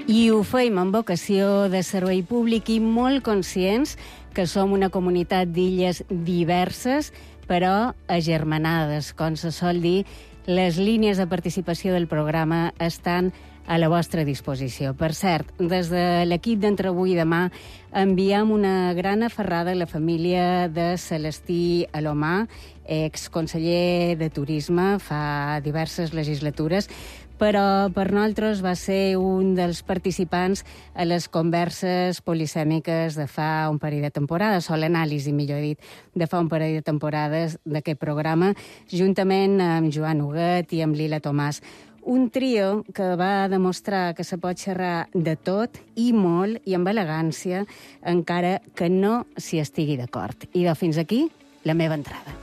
I ho feim amb vocació de servei públic i molt conscients que som una comunitat d'illes diverses, però agermanades. Com se sol dir, les línies de participació del programa estan a la vostra disposició. Per cert, des de l'equip d'Entre avui i demà enviem una gran aferrada a la família de Celestí Alomà, exconseller de Turisme fa diverses legislatures, però per nosaltres va ser un dels participants a les converses polisèmiques de fa un parell de temporades, o l'anàlisi, millor dit, de fa un parell de temporades d'aquest programa, juntament amb Joan Huguet i amb Lila Tomàs. Un trio que va demostrar que se pot xerrar de tot i molt i amb elegància, encara que no s'hi estigui d'acord. I fins aquí la meva entrada.